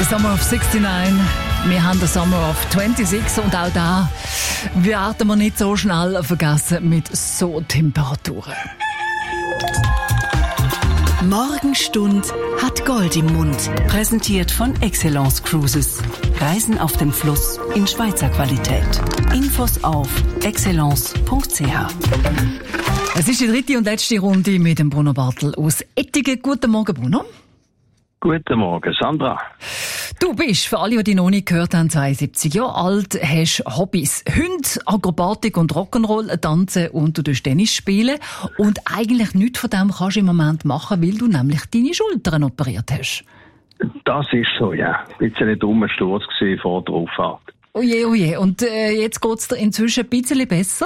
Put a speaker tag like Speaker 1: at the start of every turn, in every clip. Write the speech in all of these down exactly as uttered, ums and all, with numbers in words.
Speaker 1: The Summer of sixty-nine. Wir haben den Summer of twenty-six und auch da werden wir nicht so schnell vergessen mit so Temperaturen.
Speaker 2: Morgenstund hat Gold im Mund. Präsentiert von Excellence Cruises. Reisen auf dem Fluss in Schweizer Qualität. Infos auf excellence punkt c h.
Speaker 1: Es ist die dritte und letzte Runde mit dem Bruno Bartel aus Ettigen. Guten Morgen, Bruno.
Speaker 3: Guten Morgen, Sandra.
Speaker 1: Du bist, für alle, die dich noch nicht gehört haben, zweiundsiebzig Jahre alt, hast Hobbys. Hunde, Akrobatik und Rock'n'Roll, Tanzen und du tust Tennis spielen. Und eigentlich nichts von dem kannst du im Moment machen, weil du nämlich deine Schultern operiert hast.
Speaker 3: Das ist so, ja. Ein bisschen ein dummer Sturz gewesen vor der Auffahrt.
Speaker 1: Oje, oje. Und äh, jetzt geht's dir inzwischen ein bisschen besser?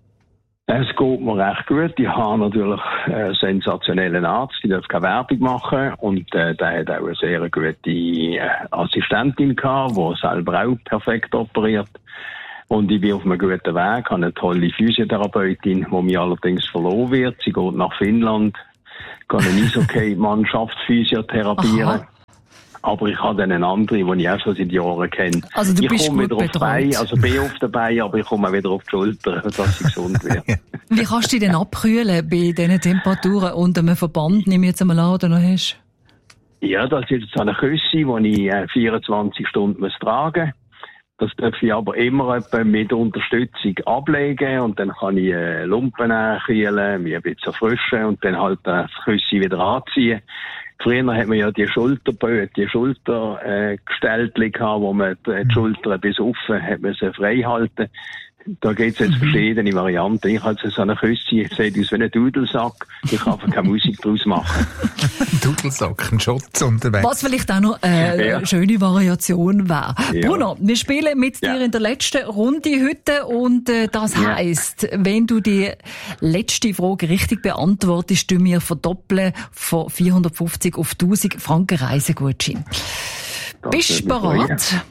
Speaker 3: Es geht mir recht gut. Ich habe natürlich einen sensationellen Arzt, die darf keine Werbung machen. Und äh, der hat auch eine sehr gute äh, Assistentin gehabt, die selber auch perfekt operiert. Und ich bin auf einem guten Weg, habe eine tolle Physiotherapeutin, die mir allerdings verloren wird. Sie geht nach Finnland, kann eine Eishockey-Mannschaft physiotherapieren. Aha. Aber ich habe dann eine andere, die ich auch schon seit Jahren kenne.
Speaker 1: Also du
Speaker 3: ich
Speaker 1: bist
Speaker 3: komme
Speaker 1: gut
Speaker 3: wieder auf die Beine, also bin auf den Beinen, aber ich komme auch wieder auf die Schulter, dass ich gesund werde.
Speaker 1: Wie kannst du dich denn abkühlen bei diesen Temperaturen und einem Verband, nimm ich jetzt einmal an, den du hast?
Speaker 3: Ja, das ist jetzt eine Küsse, die ich vierundzwanzig Stunden tragen muss. Das darf ich aber immer etwa mit Unterstützung ablegen und dann kann ich äh, Lumpen kühlen, mich ein bisschen erfrischen und dann halt das Küsse wieder anziehen. Früher hat man ja die Schulterböden, die Schultergestellte äh, gehabt, wo man die, die Schulter bis offen hat man sie frei halten. Da gibt es jetzt verschiedene Varianten. Ich habe so eine Küsse, sieht aus wie ein Dudelsack. Ich kann einfach keine Musik daraus machen.
Speaker 4: Dudelsack, ein Schutz unterwegs.
Speaker 1: Was vielleicht auch noch eine ja. schöne Variation wäre. Ja. Bruno, wir spielen mit dir ja. in der letzten Runde heute und äh, das ja. heisst, wenn du die letzte Frage richtig beantwortest, du mir verdoppeln von vierhundertfünfzig auf tausend Franken Reisegutschein. Das Bist du bereit?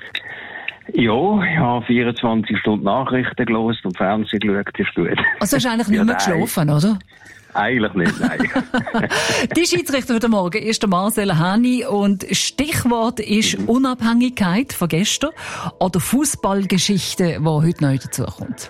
Speaker 3: Ja, ich habe vierundzwanzig Stunden Nachrichten gelesen und Fernsehen geschaut, ist gut.
Speaker 1: Also hast du eigentlich nicht mehr geschlafen, oder?
Speaker 3: Eigentlich nicht, nein.
Speaker 1: Die Schiedsrichter heute Morgen ist der Marcel Hani und Stichwort ist mhm. Unabhängigkeit von gestern oder Fußballgeschichte, die heute neu dazukommt.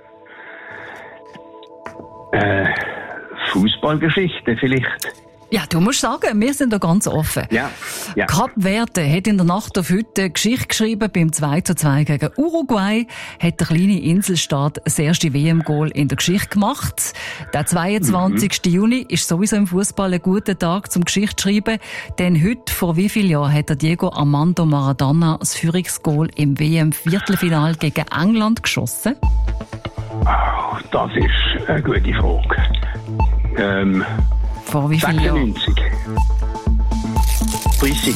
Speaker 3: Äh, Fußballgeschichte vielleicht.
Speaker 1: Ja, du musst sagen, wir sind da ganz offen.
Speaker 3: Ja, ja.
Speaker 1: Kap Verde hat in der Nacht auf heute Geschichte geschrieben. Beim zwei zu zwei gegen Uruguay hat der kleine Inselstaat das erste W M-Goal in der Geschichte gemacht. Der zweiundzwanzigsten Mhm. Juni ist sowieso im Fußball ein guter Tag zum Geschichte zu schreiben. Denn heute, vor wie vielen Jahren, hat der Diego Armando Maradona das Führungsgoal im W M-Viertelfinale gegen England geschossen?
Speaker 3: Oh, das ist eine gute Frage. Ähm...
Speaker 1: Vor wie vielen Jahren?
Speaker 3: sechsundneunzig. dreißig.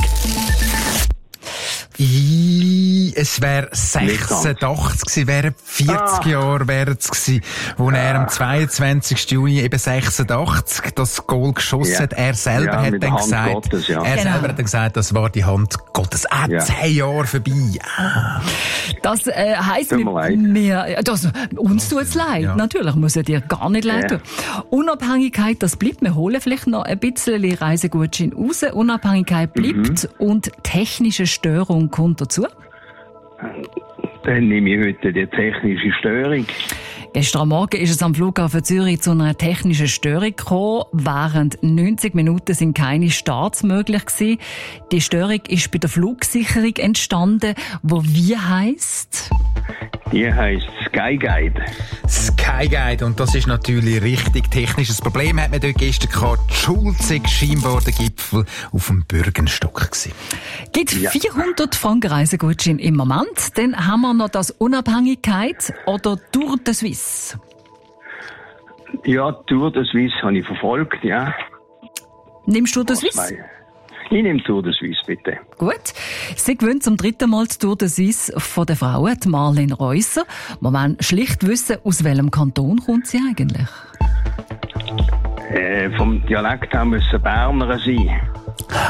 Speaker 4: I, es wäre sechsundachtzig gewesen, wären vierzig ah. Jahre wären es gewesen, wo ah. er am zweiundzwanzigsten Juni eben sechsundachtzig das Goal geschossen ja. hat. Er selber
Speaker 3: ja,
Speaker 4: hat dann gesagt, Gottes, ja. er
Speaker 1: genau.
Speaker 4: selber hat dann gesagt, das war die Hand Gottes. Ah, ja. zehn Jahre vorbei. Ah.
Speaker 1: Das äh, heisst mit mir, das, uns tut's leid. Ja. Natürlich muss er dir gar nicht leid tun. Ja. Unabhängigkeit, das bleibt. Wir holen vielleicht noch ein bisschen Reisegutschein raus. Unabhängigkeit bleibt mhm. und technische Störung kommt dazu.
Speaker 3: Dann nehme ich heute die technische Störung.
Speaker 1: Gestern Morgen ist es am Flughafen Zürich zu einer technischen Störung gekommen. Während neunzig Minuten sind keine Starts möglich gewesen. Die Störung ist bei der Flugsicherung entstanden, wo wie heisst?
Speaker 3: Die heisst Sky Guide.
Speaker 4: Sky Guide. Und das ist natürlich richtig technisches Problem. Hat man dort gestern gehabt. Die Schulzig scheinbar der Gipfel auf dem Bürgenstock gewesen.
Speaker 1: Gibt ja. vierhundert Franken Reisegutschein im Moment. Dann haben wir noch das Unabhängigkeit oder Tour de Suisse.
Speaker 3: Ja, Tour de Suisse habe ich verfolgt, ja.
Speaker 1: Nimmst du de Suisse?
Speaker 3: Ich nehme Tour de Suisse, bitte.
Speaker 1: Gut. Sie gewinnt zum dritten Mal die Tour de Suisse von der Frauen, die Marlene Reusser. Wir wollen schlicht wissen, aus welchem Kanton kommt sie eigentlich?
Speaker 3: Äh, vom Dialekt her müssen Berner sein.
Speaker 4: Ah,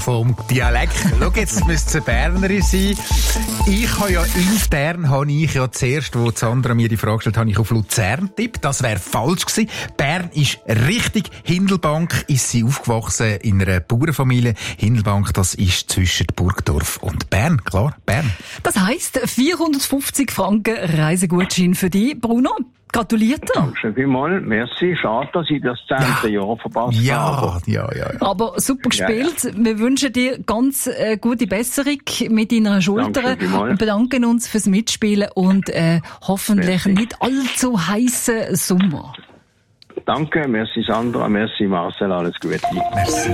Speaker 4: vom Dialekt. Schau, jetzt müsste es eine Bernerin sein. Ich habe ja intern, habe ich ja zuerst, wo Sandra mir die Frage gestellt hat, habe ich auf Luzern tippt. Das wäre falsch gewesen. Bern ist richtig. Hindelbank ist sie aufgewachsen in einer Bauernfamilie. Hindelbank, das ist zwischen Burgdorf und Bern. Klar, Bern.
Speaker 1: Das heisst, vierhundertfünfzig Franken Reisegutschein für dich, Bruno. Gratuliert dir.
Speaker 3: Danke vielmals. Merci. Schade, dass ich das zehnte ja. Jahr verpasst
Speaker 4: ja,
Speaker 3: habe.
Speaker 4: Ja, ja, ja.
Speaker 1: Aber super gespielt. Ja, ja. Wir wünschen dir ganz äh, gute Besserung mit deiner Schulter und bedanken uns fürs Mitspielen und äh, hoffentlich merci. Nicht allzu heißen Sommer.
Speaker 3: Danke, merci Sandra, merci Marcel, alles Gute.
Speaker 4: Merci.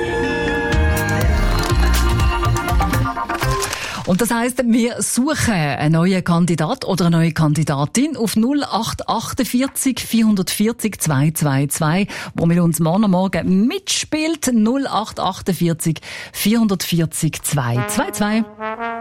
Speaker 1: Und das heisst, wir suchen einen neuen Kandidat oder eine neue Kandidatin auf null acht vier acht vier vier zig zwei zwei zwei, wo mit uns morgen am Morgen mitspielt. null acht vier acht vier vier zig zwei zwei zwei.